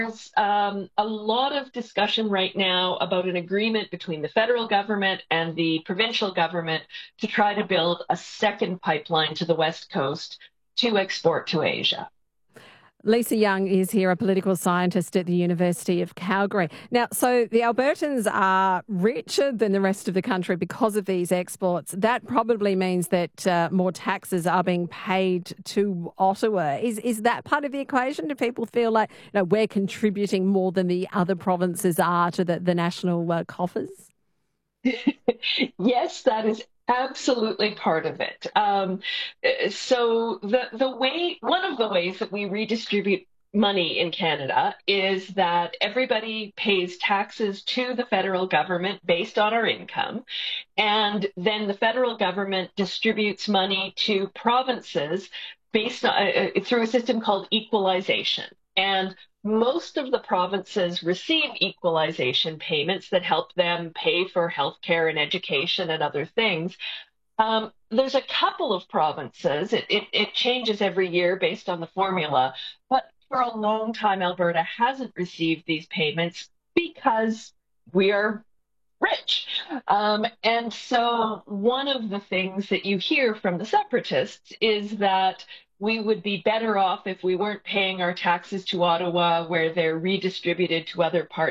A lot of discussion right now about an agreement between the federal government and the provincial government to try to build a second pipeline to the West Coast to export to Asia. Lisa Young is here, a political scientist at the University of Calgary. Now, so the Albertans are richer than the rest of the country because of these exports. That probably means that more taxes are being paid to Ottawa. Is that part of the equation? Do people feel like we're contributing more than the other provinces are to the national coffers? Yes, that is absolutely part of it. So one of the ways that we redistribute money in Canada is that everybody pays taxes to the federal government based on our income, and then the federal government distributes money to provinces based on through a system called equalization. And most of the provinces receive equalization payments that help them pay for healthcare and education and other things. There's a couple of provinces, it changes every year based on the formula, but for a long time, Alberta hasn't received these payments because we are rich. And so one of the things that you hear from the separatists is that we would be better off if we weren't paying our taxes to Ottawa, where they're redistributed to other parts